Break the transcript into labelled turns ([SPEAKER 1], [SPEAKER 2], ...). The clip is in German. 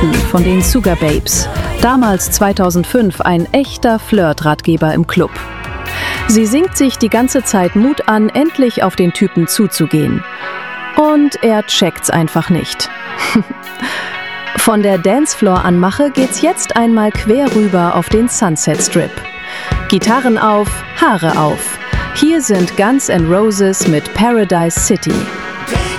[SPEAKER 1] von den Sugar Babes. Damals 2005 ein echter Flirt-Ratgeber im Club. Sie singt sich die ganze Zeit Mut an, endlich auf den Typen zuzugehen. Und er checkt's einfach nicht. Von der Dancefloor-Anmache geht's jetzt einmal quer rüber auf den Sunset Strip. Gitarren auf, Haare auf. Hier sind Guns N' Roses mit Paradise City.